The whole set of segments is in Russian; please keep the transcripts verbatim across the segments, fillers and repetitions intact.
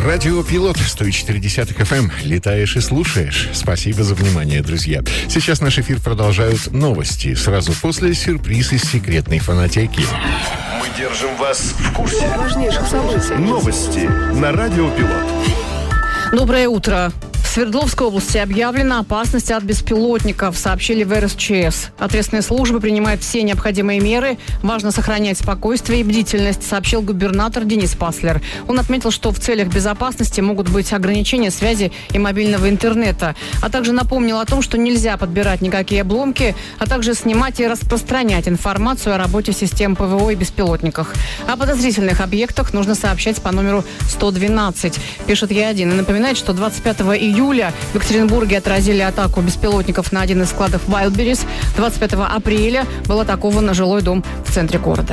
Радио Пилот, сто четыре эф эм. Летаешь и слушаешь. Спасибо за внимание, друзья. Сейчас наш эфир продолжают новости. Сразу после сюрприз из секретной фонотеки. Мы держим вас в курсе важнейших событий. Новости на Радио Пилот. Доброе утро. В Свердловской области объявлена опасность от беспилотников, сообщили в эр эс че эс. Ответственные службы принимают все необходимые меры. Важно сохранять спокойствие и бдительность, сообщил губернатор Денис Паслер. Он отметил, что в целях безопасности могут быть ограничения связи и мобильного интернета. А также напомнил о том, что нельзя подбирать никакие обломки, а также снимать и распространять информацию о работе систем пэ вэ о и беспилотниках. О подозрительных объектах нужно сообщать по номеру сто двенадцать, пишет Е один. И напоминает, что двадцать пятого июля в Екатеринбурге отразили атаку беспилотников на один из складов Wildberries. двадцать пятого апреля был атакован жилой дом в центре города.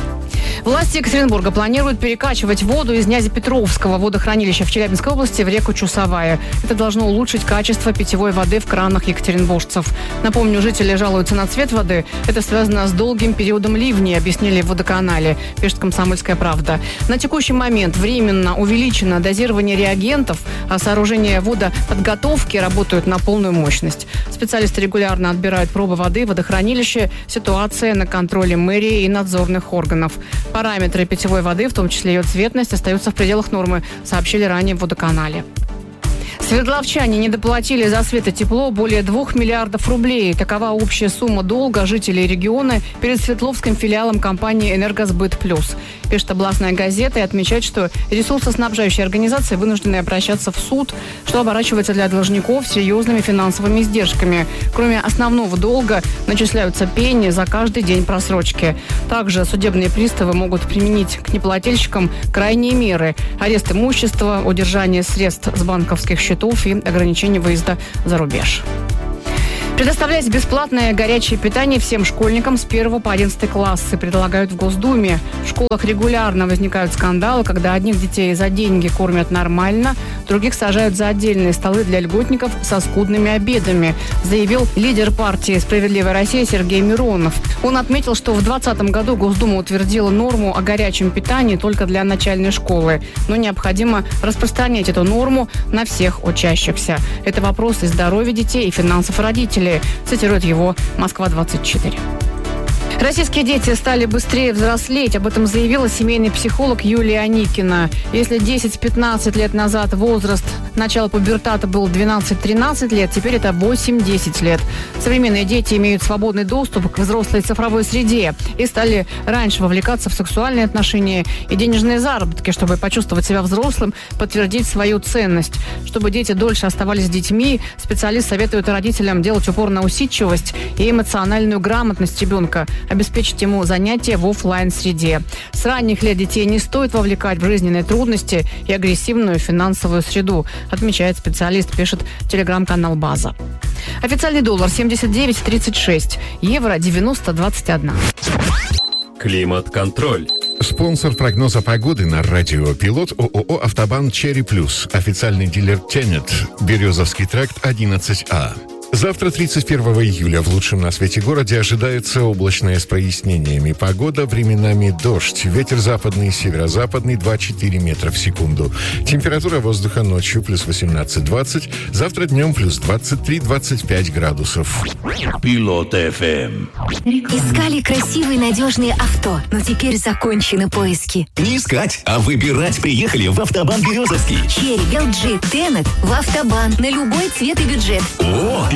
Власти Екатеринбурга планируют перекачивать воду из Нязепетровского водохранилища в Челябинской области в реку Чусовая. Это должно улучшить качество питьевой воды в кранах екатеринбуржцев. Напомню, жители жалуются на цвет воды. Это связано с долгим периодом ливней, объяснили в водоканале, пишет «Комсомольская правда». На текущий момент временно увеличено дозирование реагентов, а сооружения водоподготовки работают на полную мощность. Специалисты регулярно отбирают пробы воды в водохранилище. Ситуация на контроле мэрии и надзорных органов. Параметры питьевой воды, в том числе ее цветность, остаются в пределах нормы, сообщили ранее в водоканале. Свердловчане недоплатили за свет и тепло более двух миллиардов рублей. Такова общая сумма долга жителей региона перед Свердловским филиалом компании «Энергосбыт Плюс». Пишет областная газета и отмечает, что ресурсоснабжающие организации вынуждены обращаться в суд, что оборачивается для должников серьезными финансовыми издержками. Кроме основного долга начисляются пени за каждый день просрочки. Также судебные приставы могут применить к неплательщикам крайние меры – арест имущества, удержание средств с банковских счетов и ограничение выезда за рубеж. Предоставлять бесплатное горячее питание всем школьникам с первого по одиннадцатый классы предлагают в Госдуме. В школах регулярно возникают скандалы, когда одних детей за деньги кормят нормально, других сажают за отдельные столы для льготников со скудными обедами, заявил лидер партии «Справедливая Россия» Сергей Миронов. Он отметил, что в двадцатом году Госдума утвердила норму о горячем питании только для начальной школы, но необходимо распространять эту норму на всех учащихся. Это вопрос и здоровья детей, и финансов родителей, цитирует его Москва двадцать четыре. Российские дети стали быстрее взрослеть. Об этом заявила семейный психолог Юлия Аникина. Если десять-пятнадцать лет назад возраст начала пубертата был двенадцать-тринадцать лет, теперь это восемь-десять лет. Современные дети имеют свободный доступ к взрослой цифровой среде и стали раньше вовлекаться в сексуальные отношения и денежные заработки, чтобы почувствовать себя взрослым, подтвердить свою ценность. Чтобы дети дольше оставались детьми, специалист советует родителям делать упор на усидчивость и эмоциональную грамотность ребенка, обеспечить ему занятия в офлайн-среде. С ранних лет детей не стоит вовлекать в жизненные трудности и агрессивную финансовую среду, отмечает специалист, пишет телеграм-канал «База». Официальный доллар семьдесят девять тридцать шесть, евро девяносто двадцать один. Климат-контроль. Спонсор прогноза погоды на Радио Пилот ООО «Автобан Черри Плюс». Официальный дилер «Тенет». Березовский тракт одиннадцать А. Завтра, тридцать первого июля, в лучшем на свете городе ожидается облачное с прояснениями. Погода, временами дождь. Ветер западный, северо-западный, два-четыре метра в секунду. Температура воздуха ночью плюс восемнадцать-двадцать. Завтра днем плюс двадцать три-двадцать пять градусов. Пилот эф эм. Искали красивые надежные авто, но теперь закончены поиски. Не искать, а выбирать приехали в Автобан Березовский. Черри, эл джи, Тенет в Автобан на любой цвет и бюджет. О!